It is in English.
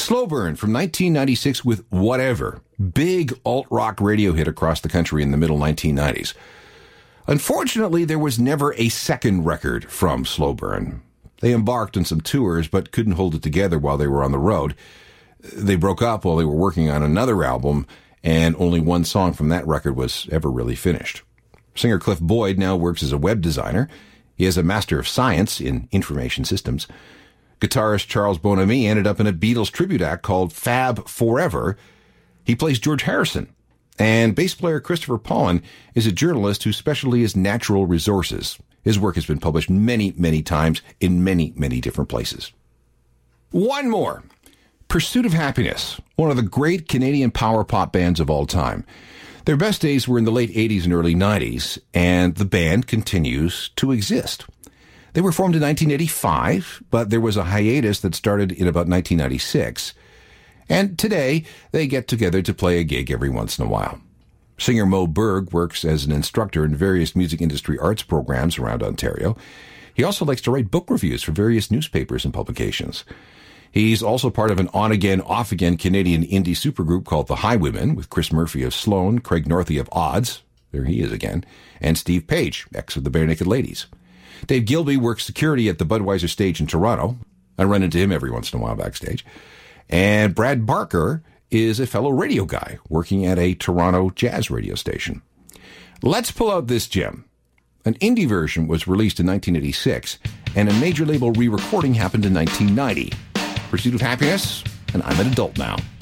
Slow Burn from 1996 with Whatever. Big alt-rock radio hit across the country in the middle 1990s. Unfortunately, there was never a second record from Slow Burn. They embarked on some tours, but couldn't hold it together while they were on the road. They broke up while they were working on another album, and only one song from that record was ever really finished. Singer Cliff Boyd now works as a web designer. He has a Master of Science in Information Systems. Guitarist Charles Bonamy ended up in a Beatles tribute act called Fab Forever. He plays George Harrison. And bass player Christopher Pollan is a journalist whose specialty is natural resources. His work has been published many, many times in many, many different places. One more. Pursuit of Happiness, one of the great Canadian power pop bands of all time. Their best days were in the late 80s and early 90s, and the band continues to exist. They were formed in 1985, but there was a hiatus that started in about 1996. And today, they get together to play a gig every once in a while. Singer Mo Berg works as an instructor in various music industry arts programs around Ontario. He also likes to write book reviews for various newspapers and publications. He's also part of an on-again, off-again Canadian indie supergroup called the Highwaymen, with Chris Murphy of Sloan, Craig Northey of Odds, there he is again, and Steve Page, ex of the Barenaked Ladies. Dave Gilby works security at the Budweiser stage in Toronto. I run into him every once in a while backstage. And Brad Barker is a fellow radio guy working at a Toronto jazz radio station. Let's pull out this gem. An indie version was released in 1986, and a major label re-recording happened in 1990. Pursuit of Happiness, and I'm an adult now.